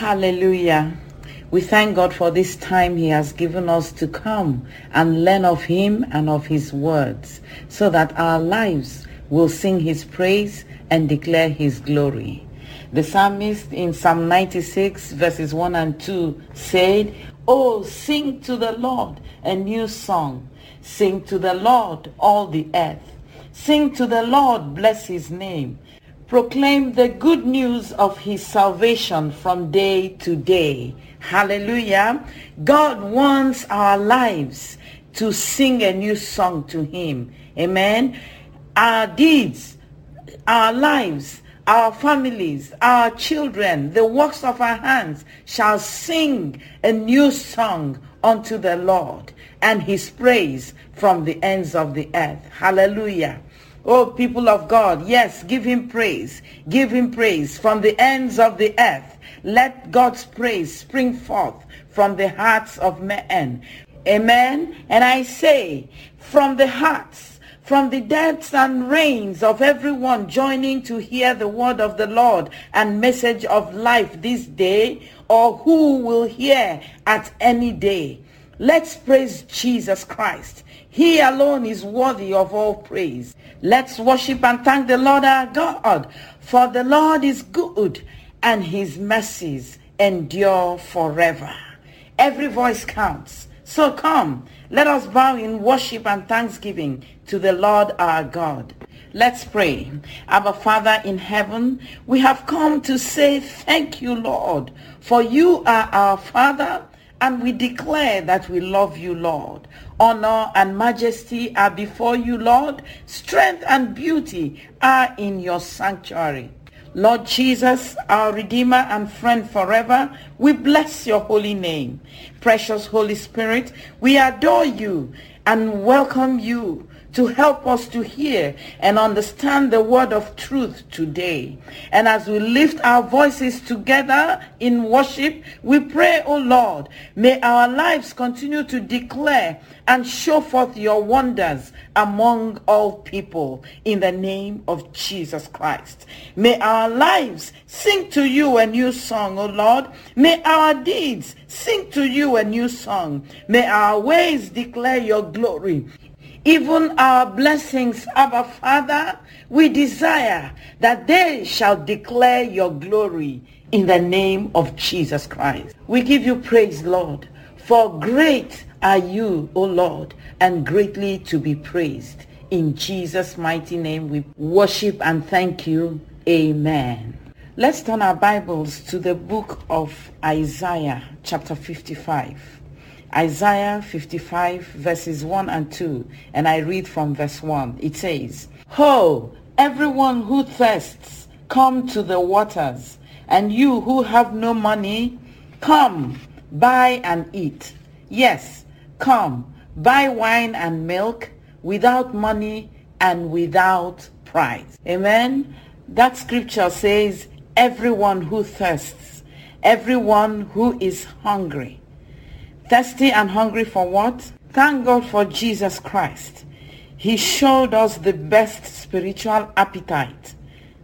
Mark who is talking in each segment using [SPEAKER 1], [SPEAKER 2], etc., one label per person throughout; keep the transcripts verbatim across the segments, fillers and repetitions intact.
[SPEAKER 1] Hallelujah. We thank God for this time he has given us to come and learn of him and of his words, so that our lives will sing his praise and declare his glory. The psalmist in Psalm ninety-six verses one and two said, "Oh, sing to the Lord a new song. Sing to the Lord all the earth. Sing to the Lord, bless his name. Proclaim the good news of his salvation from day to day." Hallelujah. God wants our lives to sing a new song to him. Amen. Our deeds, our lives, our families, our children, the works of our hands shall sing a new song unto the Lord, and his praise from the ends of the earth. Hallelujah. Oh, people of God, yes, give him praise. Give him praise from the ends of the earth. Let God's praise spring forth from the hearts of men. Amen. And I say, from the hearts, from the depths and reigns of everyone joining to hear the word of the Lord and message of life this day, or who will hear at any day, let's praise Jesus Christ. He alone is worthy of all praise. Let's worship and thank the Lord our God, for the Lord is good and his mercies endure forever. Every voice counts. So come, let us bow in worship and thanksgiving to the Lord our God. Let's pray. Abba Father in heaven, we have come to say thank you, Lord, for you are our Father, and we declare that we love you, Lord. Honor and majesty are before you, Lord. Strength and beauty are in your sanctuary. Lord Jesus, our Redeemer and friend forever, we bless your holy name. Precious Holy Spirit, we adore you and welcome you to help us to hear and understand the word of truth today. And as we lift our voices together in worship, we pray, O Lord, may our lives continue to declare and show forth your wonders among all people in the name of Jesus Christ. May our lives sing to you a new song, O Lord. May our deeds sing to you a new song. May our ways declare your glory. Even our blessings, Abba Father, we desire that they shall declare your glory in the name of Jesus Christ. We give you praise, Lord, for great are you, O Lord, and greatly to be praised. In Jesus' mighty name we worship and thank you. Amen. Let's turn our Bibles to the book of Isaiah, chapter fifty-five. Isaiah fifty-five verses one and two, and I read from verse one. It says, "Ho, everyone who thirsts, come to the waters, and you who have no money, come, buy and eat. Yes, come, buy wine and milk without money and without price." Amen. That scripture says, everyone who thirsts, everyone who is hungry. Thirsty and hungry for what? Thank God for Jesus Christ. He showed us the best spiritual appetite.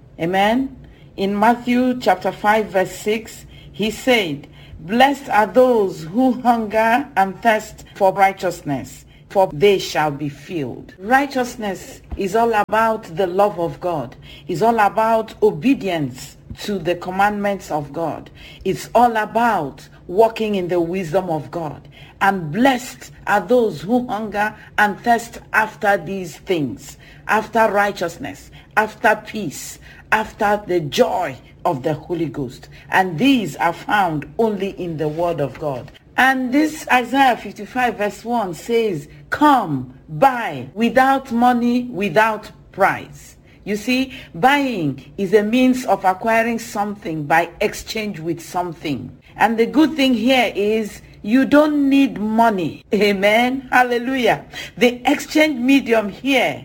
[SPEAKER 1] Amen. In Matthew chapter five verse six, he said, "Blessed are those who hunger and thirst for righteousness, for they shall be filled." Righteousness is all about the love of God. It's all about obedience to the commandments of God. It's all about walking in the wisdom of God. And blessed are those who hunger and thirst after these things, after righteousness, after peace, after the joy of the Holy Ghost. And these are found only in the word of God. And this Isaiah fifty-five verse one says, "Come, buy without money, without price." You see, buying is a means of acquiring something by exchange with something. And the good thing here is you don't need money. Amen. Hallelujah. The exchange medium here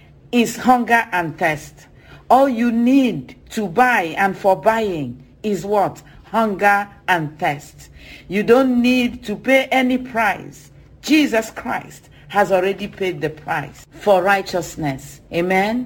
[SPEAKER 1] is hunger and thirst. All you need to buy and for buying is what? Hunger and thirst. You don't need to pay any price. Jesus Christ has already paid the price for righteousness. Amen.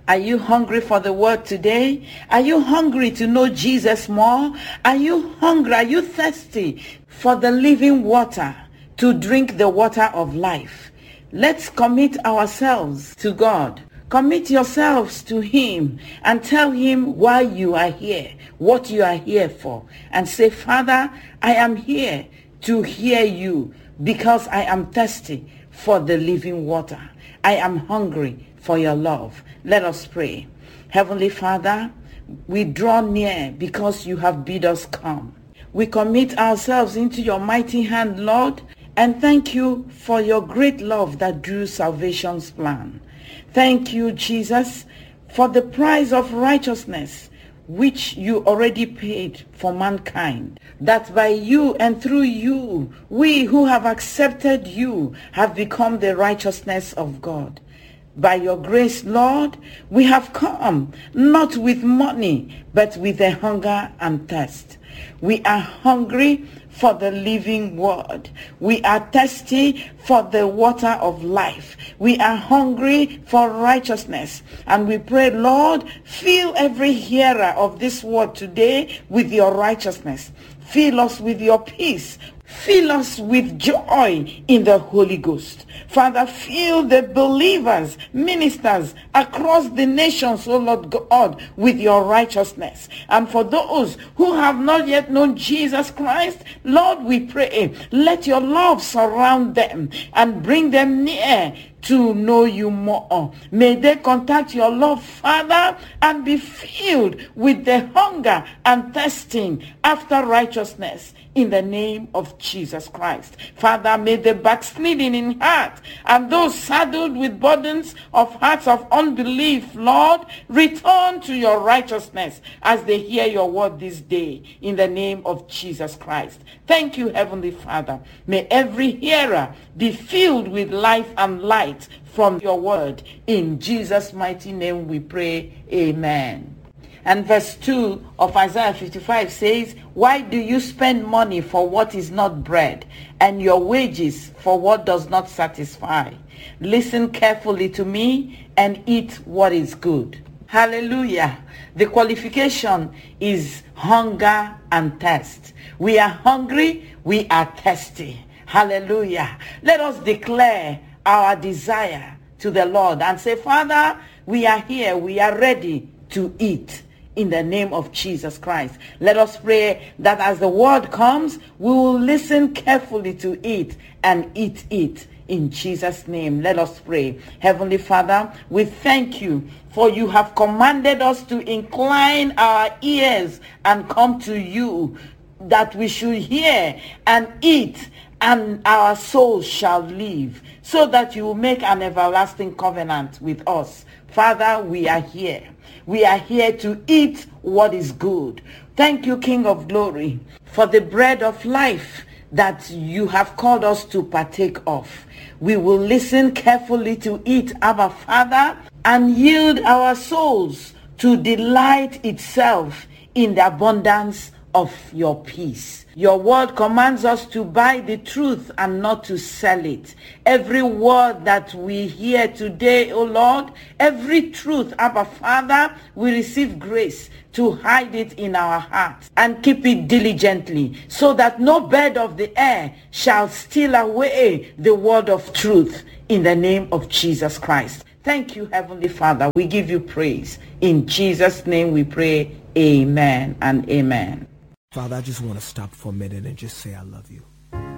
[SPEAKER 1] Are you hungry for the word today? Are you hungry to know Jesus more? Are you hungry? Are you thirsty for the living water, to drink the water of life? Let's commit ourselves to God. Commit yourselves to him and tell him why you are here, what you are here for. And say, Father, I am here to hear you because I am thirsty for the living water. I am hungry for your love. Let us pray. Heavenly Father, we draw near because you have bid us come. We commit ourselves into your mighty hand, Lord, and thank you for your great love that drew salvation's plan. Thank you, Jesus, for the price of righteousness which you already paid for mankind, that by you and through you, we who have accepted you have become the righteousness of God. By your grace, Lord, we have come not with money, but with a hunger and thirst. We are hungry for the living word. We are thirsty for the water of life. We are hungry for righteousness. And we pray, Lord, fill every hearer of this word today with your righteousness. Fill us with your peace. Fill us with joy in the Holy Ghost. Father, fill the believers, ministers across the nations, O Lord God, with your righteousness. And for those who have not yet known Jesus Christ, Lord, we pray, let your love surround them and bring them near to know you more. May they contact your love, Father, and be filled with the hunger and thirsting after righteousness in the name of Jesus Christ. Father, may the backsliding in heart and those saddled with burdens of hearts of unbelief, Lord, return to your righteousness as they hear your word this day in the name of Jesus Christ. Thank you, Heavenly Father. May every hearer be filled with life and light from your word. In Jesus' mighty name we pray. Amen. And verse two of Isaiah fifty-five says, why do you spend money for what is not bread, and your wages for what does not satisfy? Listen carefully to me and eat what is good. Hallelujah. The qualification is hunger and thirst. We are hungry, we are thirsty. Hallelujah. Let us declare our desire to the Lord and say, Father, we are here, we are ready to eat. In the name of Jesus Christ. Let us pray that as the word comes, we will listen carefully to it and eat it. In Jesus' name, let us pray. Heavenly Father, we thank you for you have commanded us to incline our ears and come to you, that we should hear and eat, and our souls shall live, so that you will make an everlasting covenant with us. Father, we are here. We are here to eat what is good. Thank you, King of Glory, for the bread of life that you have called us to partake of. We will listen carefully to it, Abba Father, and yield our souls to delight itself in the abundance of your peace. Your word commands us to buy the truth and not to sell it. Every word that we hear today, O Lord, every truth, Abba Father, we receive grace to hide it in our hearts and keep it diligently, so that no bird of the air shall steal away the word of truth, in the name of Jesus Christ. Thank you, Heavenly Father. We give you praise. In Jesus' name we pray. Amen and amen.
[SPEAKER 2] Father, I just want to stop for a minute and just say I love you.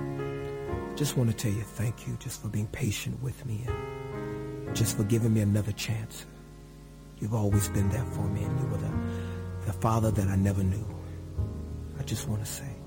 [SPEAKER 2] Just want to tell you thank you just for being patient with me and just for giving me another chance. You've always been there for me, and you were the, the Father that I never knew. I just want to say